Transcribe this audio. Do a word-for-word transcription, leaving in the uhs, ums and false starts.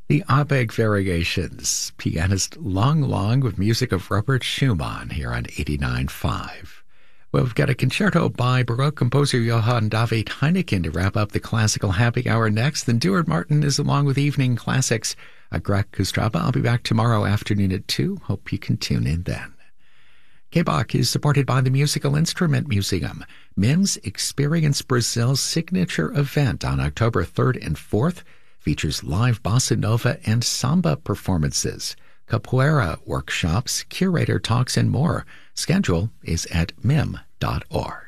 The Abegg Variations, pianist Long Long with music of Robert Schumann here on eighty-nine point five. Well, we've got a concerto by Baroque composer Johann David Heineken to wrap up the classical happy hour next. Then Duard Martin is along with Evening Classics. I'm Greg Kostraba. I'll be back tomorrow afternoon at two. Hope you can tune in then. K B O C is supported by the Musical Instrument Museum. MIMS Experience Brazil's signature event on October third and fourth features live bossa nova and samba performances, capoeira workshops, curator talks, and more. Schedule is at mim dot org.